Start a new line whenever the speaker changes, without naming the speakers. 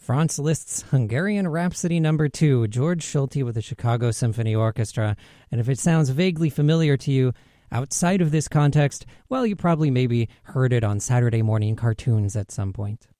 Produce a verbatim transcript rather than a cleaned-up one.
Franz Liszt's Hungarian Rhapsody Number two, George Schulte with the Chicago Symphony Orchestra. And if it sounds vaguely familiar to you outside of this context, well, you probably maybe heard it on Saturday morning cartoons at some point.